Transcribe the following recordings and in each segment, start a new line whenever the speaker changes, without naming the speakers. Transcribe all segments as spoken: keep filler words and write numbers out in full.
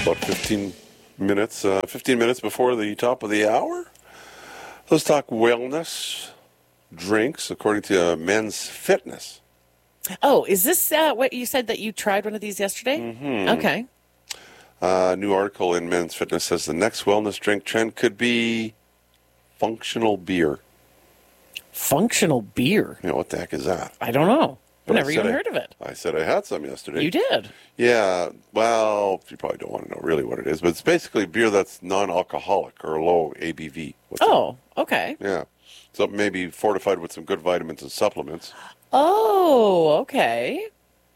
about fifteen minutes, uh, fifteen minutes before the top of the hour. Let's talk wellness drinks according to uh, Men's Fitness.
Oh, is this uh, what you said that you tried one of these yesterday?
Mm-hmm.
Okay.
A uh, new article in Men's Fitness says the next wellness drink trend could be functional beer.
Functional beer?
You know, what the heck is that?
I don't know. I've
But
never
I said
even
I-
heard of it.
I said I had some yesterday.
You did?
Yeah, well, you probably don't want to know really what it is, but it's basically beer that's non-alcoholic or low A B V. What's
Oh, okay.
it? Yeah. So maybe fortified with some good vitamins and supplements
Oh, okay.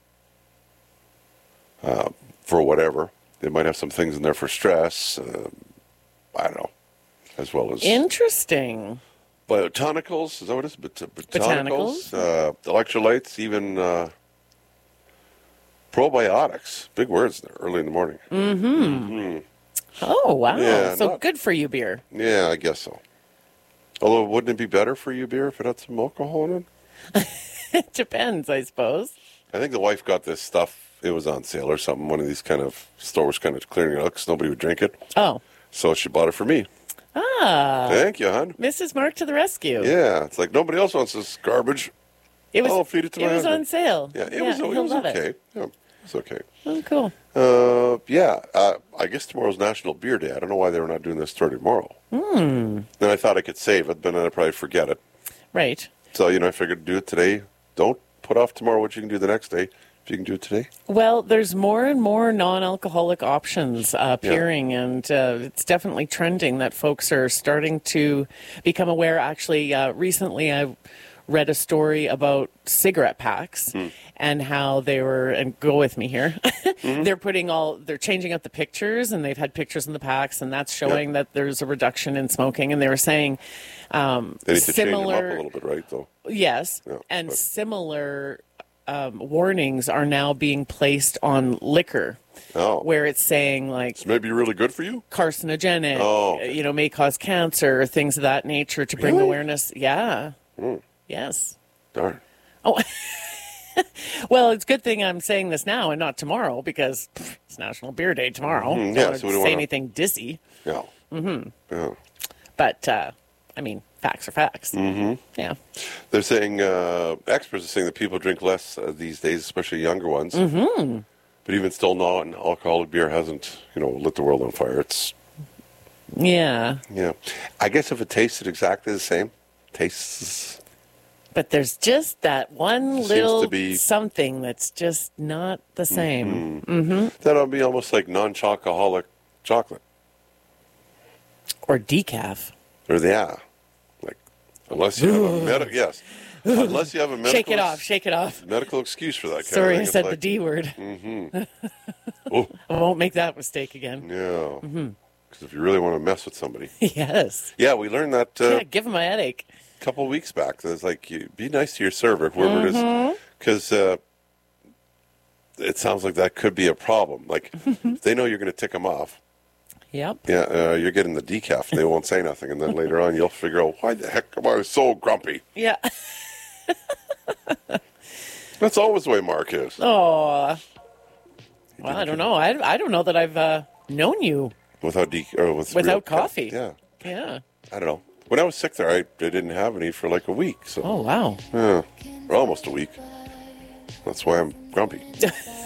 uh, for whatever. They might have some things in there for stress. Uh, I don't know. As well as
Interesting.
biotonicals. Is that what it is? Bot-
Botanicals.
botanicals, uh, electrolytes, even uh, probiotics. Big words there early in the morning.
Mm-hmm. Oh, wow.
Yeah,
so
not-
good for you, beer.
Yeah, I guess so. Although, wouldn't it be better for you, beer, if it had some alcohol in it?
It depends, I suppose.
I think the wife got this stuff. It was on sale or something. One of these kind of stores kind of clearing it out because nobody would drink it.
Oh.
So she bought it for me.
Ah.
Thank you, hon.
Missus Mark to the rescue.
Yeah, it's like nobody else wants this garbage.
It was,
I'll feed it to
it
my
was
husband.
on sale.
Yeah, it was, it
he'll
was
love
okay.
It.
Yeah, it's okay.
Oh, cool.
Uh, yeah, uh, I guess tomorrow's National Beer Day. I don't know why they were not doing this story tomorrow.
Hmm.
Then I thought I could save it, but then I'd probably forget it.
Right.
So, you know, I figured do it today. Don't put off tomorrow what you can do the next day. If you can do it today.
Well, there's more and more non-alcoholic options uh, appearing, yeah. and uh, it's definitely trending that folks are starting to become aware. Actually, uh, recently I read a story about cigarette packs hmm. and how they were, and go with me here, mm-hmm. they're putting all, they're changing up the pictures, and they've had pictures in the packs, and that's showing yeah. that there's a reduction in smoking, and they were saying um,
they need
similar,
to change them up a little bit, right, though?
Yes, yeah, and but. similar Um, warnings are now being placed on liquor,
oh.
where it's saying like
it's maybe really good for you,
carcinogenic,
oh, okay.
you know, may cause cancer, things of that nature to bring
really?
awareness. Yeah,
mm.
yes.
Darn.
Oh, well, it's a good thing I'm saying this now and not tomorrow because pff, it's National Beer Day tomorrow.
Mm-hmm.
I
Yeah,
don't
so
want to
we don't
say
wanna...
anything dizzy.
Yeah.
Mm-hmm.
Yeah.
But uh, I mean, facts are facts.
Mm-hmm.
Yeah.
They're saying, uh, experts are saying that people drink less uh, these days, especially younger ones.
Mm-hmm.
But even still, non-alcoholic beer hasn't, you know, lit the world on fire. It's
yeah.
Yeah. I guess if it tasted exactly the same, tastes.
But there's just that one
Seems
little
to be...
something that's just not the same.
Mm-hmm.
Mm-hmm.
That'll be almost like non-chocoholic chocolate.
Or decaf.
Or the, yeah. Like, unless you have a medical, yes. Unless you have a medical.
Shake it off, shake it off.
Medical excuse for that kind
Sorry,
of
I
thing.
said
like,
the D word.
Mm-hmm. Oh.
I won't make that mistake again.
Yeah. Because
mm-hmm.
if you really want to mess with somebody.
Yes.
Yeah, we learned that. Uh,
yeah, give them a headache.
A couple of weeks back. That it's like, you, be nice to your server, whoever
mm-hmm.
it is. Because uh, it sounds like that could be a problem. Like, if they know you're going to tick them off.
Yep.
Yeah, uh, you're getting the decaf. They won't say nothing. And then later on, you'll figure out, why the heck am I so grumpy?
Yeah.
That's always the way Mark is.
Oh. Well, I don't know. I, I don't know that I've uh, known you.
Without de- or with
Without coffee.
Yeah.
Yeah.
I don't know. When I was sick there, I, I didn't have any for like a week. So.
Oh, wow.
Yeah. Or almost a week. That's why I'm grumpy.